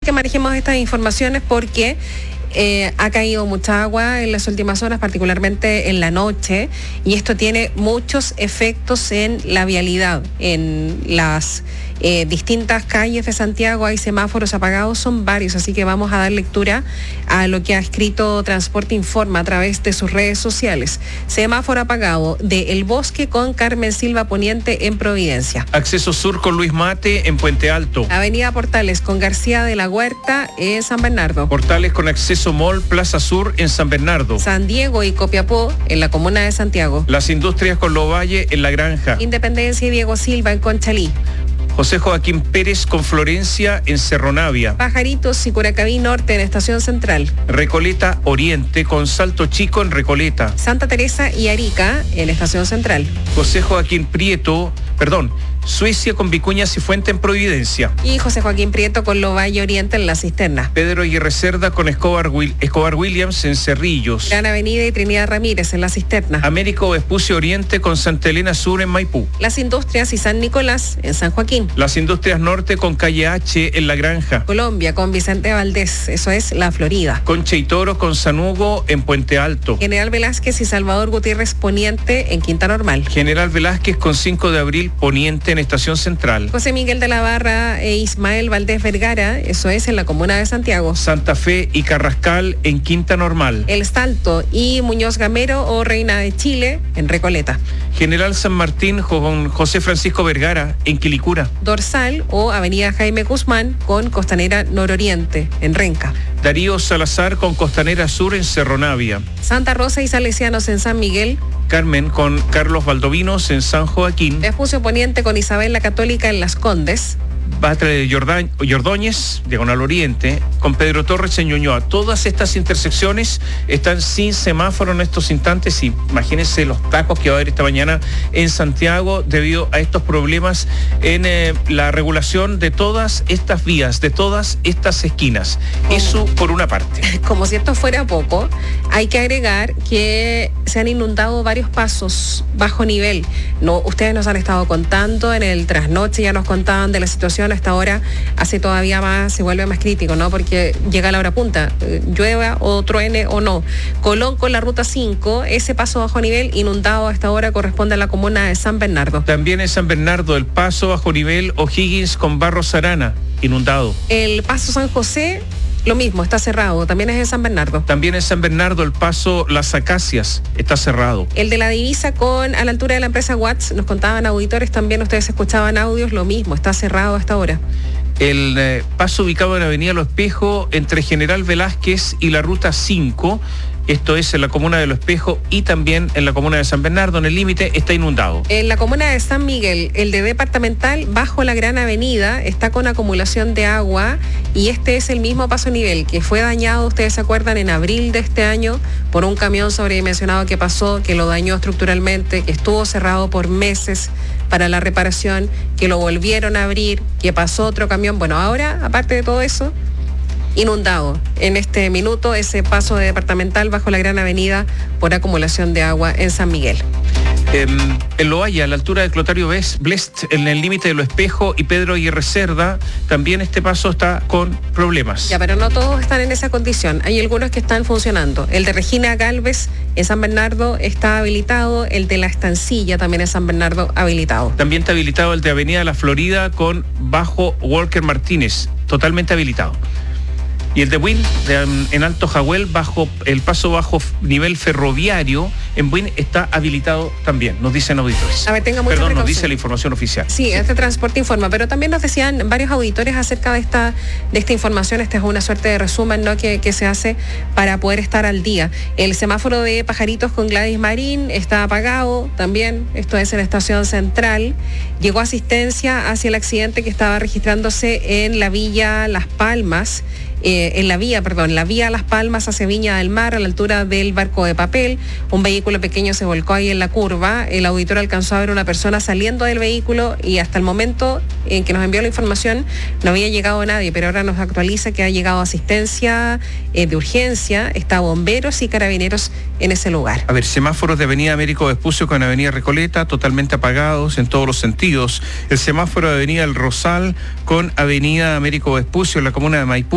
que manejemos estas informaciones porque ha caído mucha agua en las últimas horas, particularmente en la noche, y esto tiene muchos efectos en la vialidad, en las distintas calles de Santiago. Hay semáforos apagados, son varios, así que vamos a dar lectura a lo que ha escrito Transporte Informa a través de sus redes sociales. Semáforo apagado de El Bosque con Carmen Silva Poniente en Providencia. Acceso sur con Luis Mate en Puente Alto. Avenida Portales con García de la Huerta en San Bernardo. Portales con acceso Mall Plaza Sur en San Bernardo. San Diego y Copiapó en la comuna de Santiago. Las Industrias con Lovalle en La Granja. Independencia y Diego Silva en Conchalí. José Joaquín Pérez con Florencia en Cerro Navia. Pajaritos y Curacaví Norte en Estación Central. Recoleta Oriente con Salto Chico en Recoleta. Santa Teresa y Arica en Estación Central. José Joaquín Suecia con Vicuñas y Fuente en Providencia. Y José Joaquín Prieto con Lovalle Oriente en La Cisterna. Pedro Aguirre Cerda con Escobar Williams en Cerrillos. Gran Avenida y Trinidad Ramírez en La Cisterna. Américo Vespucio Oriente con Santa Elena Sur en Maipú. Las Industrias y San Nicolás en San Joaquín. Las Industrias Norte con Calle H en La Granja. Colombia con Vicente Valdés, eso es La Florida. Concha y Toro con San Hugo en Puente Alto. General Velázquez y Salvador Gutiérrez Poniente en Quinta Normal. General Velázquez con 5 de abril Poniente en Estación Central. José Miguel de la Barra e Ismael Valdés Vergara, eso es en la comuna de Santiago. Santa Fe y Carrascal en Quinta Normal. El Salto y Muñoz Gamero o Reina de Chile en Recoleta. General San Martín con José Francisco Vergara en Quilicura. Dorsal o Avenida Jaime Guzmán con Costanera Nororiente en Renca. Darío Salazar con Costanera Sur en Cerro Navia. Santa Rosa y Salesianos en San Miguel. Carmen con Carlos Valdovinos en San Joaquín. Vespucio Poniente con Isabel la Católica en Las Condes. Batre de Ordóñez, diagonal Oriente, con Pedro Torres en Ñuñoa. Todas estas intersecciones están sin semáforo en estos instantes y imagínense los tacos que va a haber esta mañana en Santiago debido a estos problemas en la regulación de todas estas vías, de todas estas esquinas. Eso por una parte. Como si esto fuera poco, hay que agregar que se han inundado varios pasos bajo nivel. Ustedes nos han estado contando en el trasnoche, ya nos contaban de la situación. Hasta ahora se vuelve más crítico, ¿no? Porque llega la hora punta, llueva o truene o no. Colón con la ruta 5, ese paso bajo nivel inundado hasta ahora corresponde a la comuna de San Bernardo. También en San Bernardo, el paso bajo nivel O'Higgins con Barros Arana, inundado. El paso San José, lo mismo, está cerrado, también es en San Bernardo. También en San Bernardo el paso Las Acacias está cerrado. El de la Divisa a la altura de la empresa Watts, nos contaban auditores, también ustedes escuchaban audios, lo mismo, está cerrado hasta ahora. El paso ubicado en Avenida Lo Espejo entre General Velázquez y la ruta 5, esto es en la comuna de Lo Espejo y también en la comuna de San Bernardo, en el límite, está inundado. En la comuna de San Miguel, el de Departamental, bajo la Gran Avenida, está con acumulación de agua y este es el mismo paso nivel que fue dañado, ustedes se acuerdan, en abril de este año por un camión sobredimensionado que pasó, que lo dañó estructuralmente, que estuvo cerrado por meses para la reparación, que lo volvieron a abrir, que pasó otro camión. Bueno, ahora, aparte de todo eso, inundado en este minuto ese paso de Departamental bajo la Gran Avenida por acumulación de agua en San Miguel. En Loaya, a la altura de Clotario Blest, en el límite de Lo Espejo y Pedro Aguirre Cerda, también este paso está con problemas. Ya, pero no todos están en esa condición. Hay algunos que están funcionando. El de Regina Galvez en San Bernardo está habilitado. El de La Estancilla también en San Bernardo habilitado. También está habilitado el de Avenida La Florida con bajo Walker Martínez, totalmente habilitado. Y el de Buin, en Alto Jahuel, bajo el paso bajo nivel ferroviario, en Buin está habilitado también, nos dicen auditores. A ver, tenga mucha precaución. Nos dice la precaución. información oficial. Sí, este Transporte informa, pero también nos decían varios auditores acerca de esta información. Esta es una suerte de resumen, ¿no?, que se hace para poder estar al día. El semáforo de Pajaritos con Gladys Marín está apagado también, esto es en la Estación Central. Llegó asistencia hacia el accidente que estaba registrándose en la vía Las Palmas, la vía Las Palmas hacia Viña del Mar, a la altura del Barco de Papel. Un vehículo pequeño se volcó ahí en la curva. El auditor alcanzó a ver una persona saliendo del vehículo y hasta el momento en que nos envió la información no había llegado nadie, pero ahora nos actualiza que ha llegado asistencia de urgencia, está bomberos y carabineros en ese lugar. A ver, semáforos de Avenida Américo Vespucio con Avenida Recoleta totalmente apagados en todos los sentidos. El semáforo de Avenida El Rosal con Avenida Américo Vespucio en la comuna de Maipú